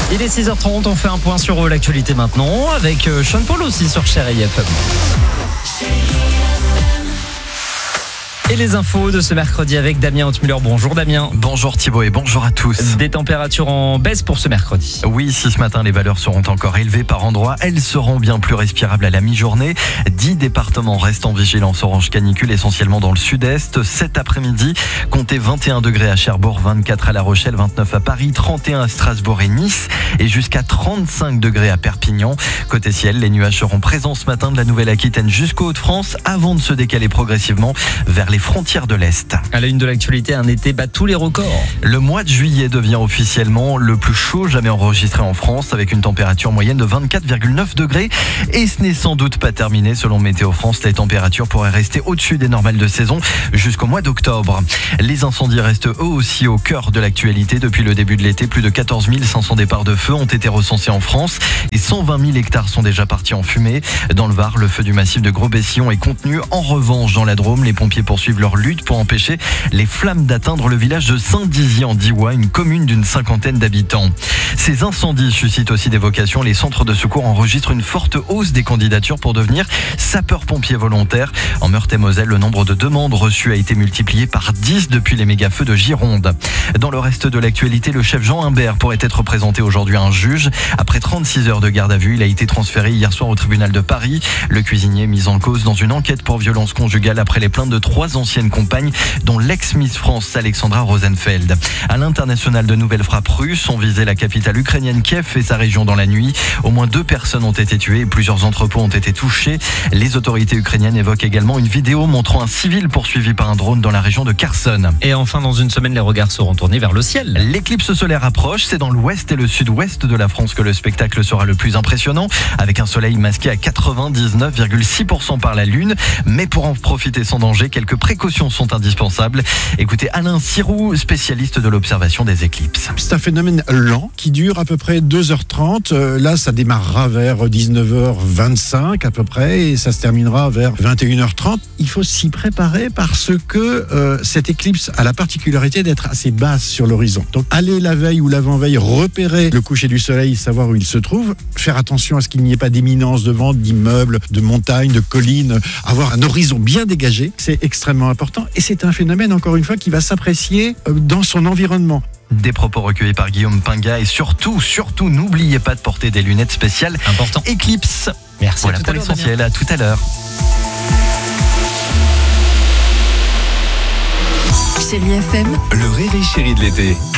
Il est 6h30, on fait un point sur l'actualité maintenant avec Sean Paul aussi sur Chérie FM. Et les infos de ce mercredi avec Damien Hautmuller. Bonjour Damien. Bonjour Thibaut et bonjour à tous. Des températures en baisse pour ce mercredi. Oui, si ce matin les valeurs seront encore élevées par endroits, elles seront bien plus respirables à la mi-journée. 10 départements restent en vigilance orange canicule, essentiellement dans le sud-est. Cet après-midi, comptez 21 degrés à Cherbourg, 24 à La Rochelle, 29 à Paris, 31 à Strasbourg et Nice et jusqu'à 35 degrés à Perpignan. Côté ciel, les nuages seront présents ce matin de la Nouvelle-Aquitaine jusqu'aux Hauts-de-France avant de se décaler progressivement vers les frontières de l'Est. À la une de l'actualité, un été bat tous les records. Le mois de juillet devient officiellement le plus chaud jamais enregistré en France avec une température moyenne de 24,9 degrés. Et ce n'est sans doute pas terminé. Selon Météo France, les températures pourraient rester au-dessus des normales de saison jusqu'au mois d'octobre. Les incendies restent eux aussi au cœur de l'actualité. Depuis le début de l'été, plus de 14 500 départs de feu ont été recensés en France et 120 000 hectares sont déjà partis en fumée. Dans le Var, le feu du massif de Gros-Bessillon est contenu. En revanche, dans la Drôme, les pompiers poursuivent leur lutte pour empêcher les flammes d'atteindre le village de Saint-Dizier-en-Diois, une commune d'une 50aine d'habitants. Ces incendies suscitent aussi des vocations. Les centres de secours enregistrent une forte hausse des candidatures pour devenir sapeurs-pompiers volontaires. En Meurthe-et-Moselle, le nombre de demandes reçues a été multiplié par 10 depuis les méga-feux de Gironde. Dans le reste de l'actualité, le chef Jean Imbert pourrait être présenté aujourd'hui à un juge. Après 36 heures de garde à vue, il a été transféré hier soir au tribunal de Paris. Le cuisinier est mis en cause dans une enquête pour violence conjugale après les plaintes de 3 anciennes compagnes, dont l'ex-Miss France Alexandra Rosenfeld. À l'international, de nouvelles frappes russes ont visé la capitale ukrainienne Kiev et sa région dans la nuit. Au moins 2 personnes ont été tuées et plusieurs entrepôts ont été touchés. Les autorités ukrainiennes évoquent également une vidéo montrant un civil poursuivi par un drone dans la région de Kherson. Et enfin, dans une semaine, les regards seront tournés vers le ciel. L'éclipse solaire approche. C'est dans l'ouest et le sud-ouest de la France que le spectacle sera le plus impressionnant, avec un soleil masqué à 99,6% par la lune. Mais pour en profiter sans danger, quelques précautions sont indispensables. Écoutez Alain Sirou, spécialiste de l'observation des éclipses. C'est un phénomène lent qui dure à peu près 2h30. Là, ça démarrera vers 19h25 à peu près et ça se terminera vers 21h30. Il faut s'y préparer parce que cette éclipse a la particularité d'être assez basse sur l'horizon. Donc, aller la veille ou l'avant-veille repérer le coucher du soleil, savoir où il se trouve, faire attention à ce qu'il n'y ait pas d'éminence de vent, d'immeubles, de montagnes, de collines, avoir un horizon bien dégagé, c'est extrêmement important et c'est un phénomène, encore une fois, qui va s'apprécier dans son environnement. Des propos recueillis par Guillaume Pinga et surtout, n'oubliez pas de porter des lunettes spéciales. Important. Éclipse. Merci. Voilà pour l'essentiel. À tout à l'heure. Chérie FM, Le réveil chéri de l'été.